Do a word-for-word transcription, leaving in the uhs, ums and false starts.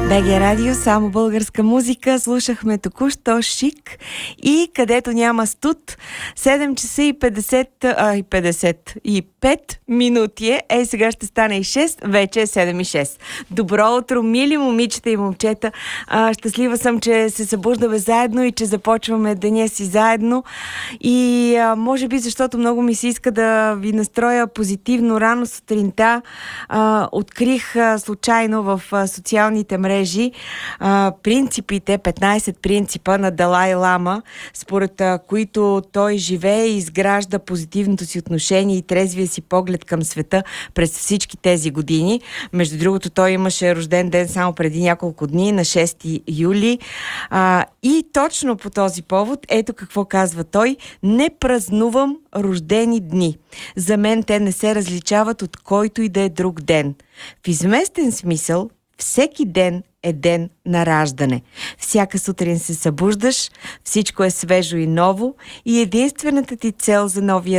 БГ Радио, само българска музика. Слушахме току-що Шик и Където няма студ. седем часа и петдесет, а, и петдесет и пет минути е. Ей, сега ще стане и шест, вече е седем и шест. Добро утро, мили момичета и момчета. А, щастлива съм, че се събуждаме заедно и че започваме деня си заедно. И а, може би, защото много ми се иска да ви настроя позитивно рано сутринта, а, открих а, случайно в а, социалните мрежи а, принципите, петнайсет принципа на Далай Лама, според а, които той живее и изгражда позитивното си отношение и трезвия си поглед към света през всички тези години. Между другото, той имаше рожден ден само преди няколко дни, на шести юли. А, и точно по този повод, ето какво казва той: не празнувам рождени дни. За мен те не се различават от който и да е друг ден. В изместен смисъл, всеки ден е ден на раждане. Всяка сутрин се събуждаш, всичко е свежо и ново и единствената ти цел за новия